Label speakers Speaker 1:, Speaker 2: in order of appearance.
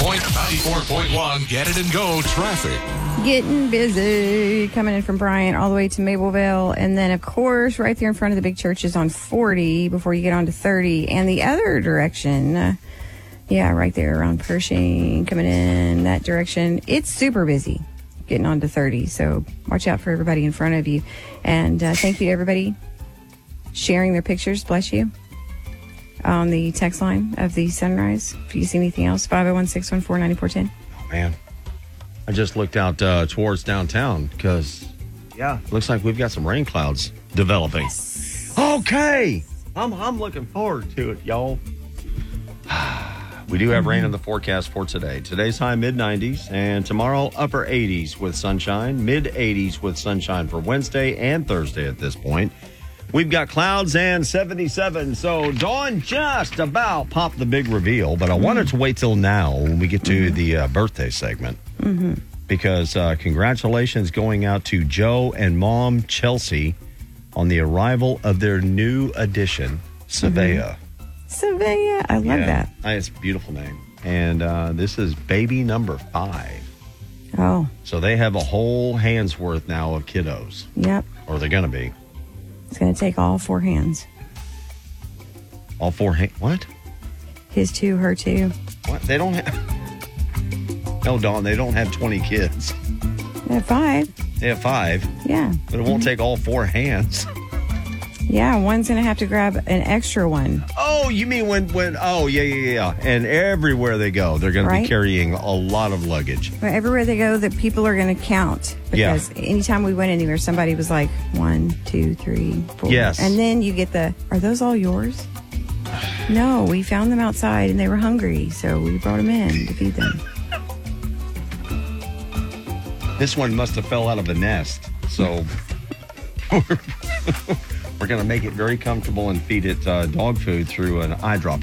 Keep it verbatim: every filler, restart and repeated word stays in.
Speaker 1: point, ninety-four point one, Get It and Go traffic.
Speaker 2: Getting busy. Coming in from Bryant all the way to Mableville. And then, of course, right there in front of the big church is on forty before you get on to thirty. And the other direction, uh, yeah, right there around Pershing, coming in that direction, it's super busy getting on to thirty. So watch out for everybody in front of you. And uh, thank you to everybody sharing their pictures. Bless you. On the text line of the sunrise. If you see anything else, five oh one, six one four, nine four one oh.
Speaker 3: Oh, man. I just looked out uh, towards downtown because, yeah, looks like we've got some rain clouds developing. Yes. Okay. I'm, I'm looking forward to it, y'all. We do have mm-hmm. rain in the forecast for today. Today's high mid nineties, and tomorrow upper eighties with sunshine, mid eighties with sunshine for Wednesday and Thursday at this point. We've got clouds and seventy-seven, so Dawn just about popped the big reveal, but I mm-hmm. wanted to wait till now when we get to mm-hmm. the uh, birthday segment, mm-hmm. because uh, congratulations going out to Joe and Mom Chelsea on the arrival of their new addition, Savea.
Speaker 2: Mm-hmm. Savea, I love yeah, that.
Speaker 3: It's a beautiful name, and uh, this is baby number five.
Speaker 2: Oh.
Speaker 3: So they have a whole hand's worth now of kiddos.
Speaker 2: Yep.
Speaker 3: Or they're going to be.
Speaker 2: It's going to take all four hands.
Speaker 3: All four hands? What?
Speaker 2: His two, her two.
Speaker 3: What? They don't have... No, Dawn, they don't have twenty kids.
Speaker 2: They have five.
Speaker 3: They have five?
Speaker 2: Yeah.
Speaker 3: But it won't mm-hmm. take all four hands.
Speaker 2: Yeah, one's going to have to grab an extra one.
Speaker 3: Oh, you mean when... when? Oh, yeah, yeah, yeah. And everywhere they go, they're going right? to be carrying a lot of luggage.
Speaker 2: Well, everywhere they go, that people are going to count. Because yeah. anytime we went anywhere, somebody was like, one, two, three, four.
Speaker 3: Yes.
Speaker 2: And then you get the, are those all yours? No, we found them outside and they were hungry, so we brought them in to feed them.
Speaker 3: This one must have fell out of a nest, so we're going to make it very comfortable and feed it uh, dog food through an eyedropper.